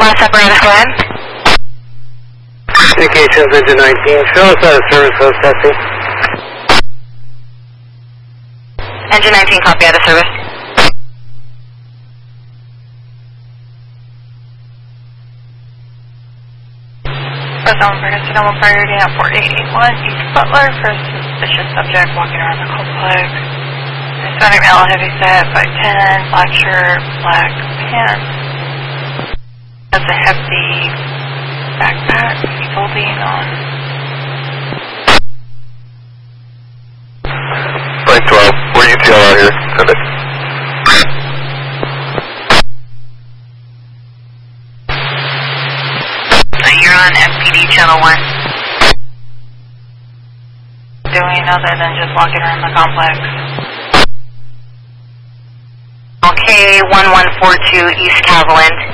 Last apparatus, go ahead. Communications engine 19, show us out of service host testing. Engine 19, copy out of service. President Ferguson, Double Priority at 4881 East Butler for suspicious subject walking around the complex. Hispanic male, heavy set, 5'10", black shirt, black pants. Has a hefty backpack he's holding on. 912, we're UTL out here. Send it. You're on FPD Channel 1. Doing other than just walking around the complex. Okay, 1142 East Cavaland.